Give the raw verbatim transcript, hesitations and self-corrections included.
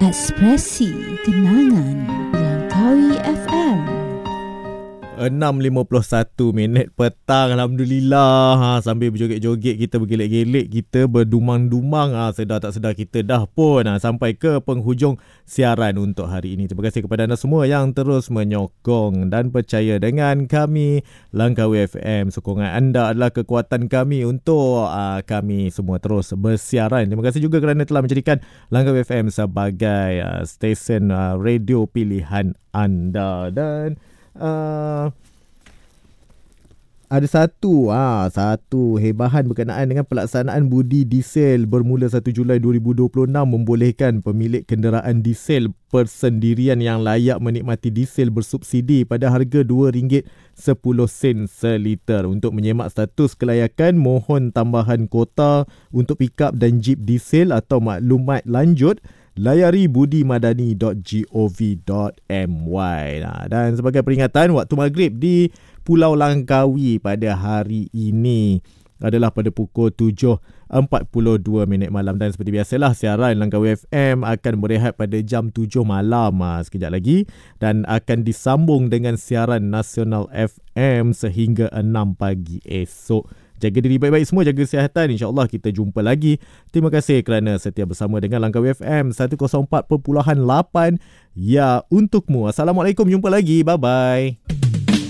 Ekspresi Kenangan Langkawi F M. enam lima puluh satu minit petang. Alhamdulillah. Ha, sambil berjoget-joget kita, bergelek-gelek kita, berdumang-dumang. Ha, sedar tak sedar kita dah pun ha, sampai ke penghujung siaran untuk hari ini. Terima kasih kepada anda semua yang terus menyokong dan percaya dengan kami, Langkawi F M. Sokongan anda adalah kekuatan kami untuk uh, kami semua terus bersiaran. Terima kasih juga kerana telah menjadikan Langkawi F M sebagai uh, stesen uh, radio pilihan anda. Dan Uh, ada satu ah satu hebahan berkenaan dengan pelaksanaan budi diesel bermula satu Julai dua ribu dua puluh enam membolehkan pemilik kenderaan diesel persendirian yang layak menikmati diesel bersubsidi pada harga dua ringgit sepuluh sen seliter. Untuk menyemak status kelayakan, mohon tambahan kota untuk pikap dan jeep diesel atau maklumat lanjut, layari budimadani dot gov dot my. Nah, dan sebagai peringatan, waktu maghrib di Pulau Langkawi pada hari ini adalah pada pukul tujuh empat puluh dua minit malam. Dan seperti biasalah, siaran Langkawi F M akan berehat pada jam tujuh malam ha, sekejap lagi, dan akan disambung dengan siaran Nasional F M sehingga enam pagi esok. Jaga diri baik-baik semua, jaga kesihatan. InsyaAllah kita jumpa lagi. Terima kasih kerana setia bersama dengan Langkawi F M seratus empat perpuluhan lapan. Ya, untukmu. Assalamualaikum, jumpa lagi. Bye-bye.